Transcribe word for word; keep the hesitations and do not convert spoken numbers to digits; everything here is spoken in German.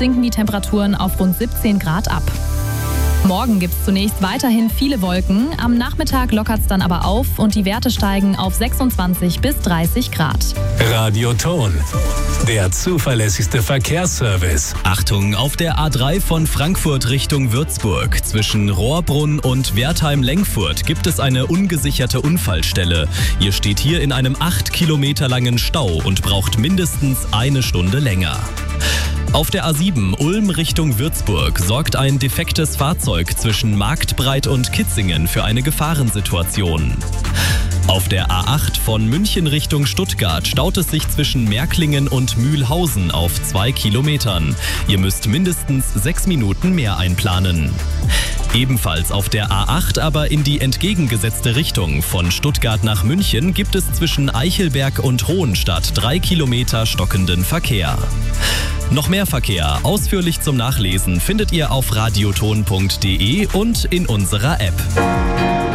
sinken die Temperaturen auf rund siebzehn Grad ab. Morgen gibt es zunächst weiterhin viele Wolken. Am Nachmittag lockert es dann aber auf und die Werte steigen auf sechsundzwanzig bis dreißig Grad. Radioton, der zuverlässigste Verkehrsservice. Achtung, auf der A drei von Frankfurt Richtung Würzburg zwischen Rohrbrunn und Wertheim-Lengfurt gibt es eine ungesicherte Unfallstelle. Ihr steht hier in einem acht Kilometer langen Stau und braucht mindestens eine Stunde länger. Auf der A sieben Ulm Richtung Würzburg sorgt ein defektes Fahrzeug zwischen Marktbreit und Kitzingen für eine Gefahrensituation. Auf der A acht von München Richtung Stuttgart staut es sich zwischen Märklingen und Mühlhausen auf zwei Kilometern. Ihr müsst mindestens sechs Minuten mehr einplanen. Ebenfalls auf der A acht, aber in die entgegengesetzte Richtung. Von Stuttgart nach München gibt es zwischen Eichelberg und Hohenstadt drei Kilometer stockenden Verkehr. Noch mehr Verkehr, ausführlich zum Nachlesen, findet ihr auf radioton punkt de und in unserer App.